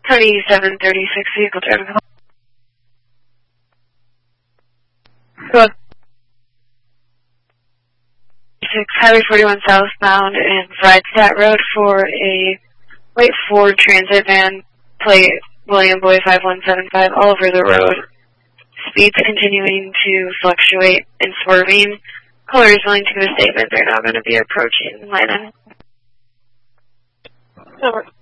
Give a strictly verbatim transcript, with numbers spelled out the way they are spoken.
twenty-seven thirty-six vehicle driving home. Go six Highway forty-one southbound and Friedstadt Road for a white Ford Transit van, plate William Boy five one seven five, all over the road. Speeds continuing to fluctuate and swerving. Caller is willing to give a statement. They're now going to be approaching line in. Over.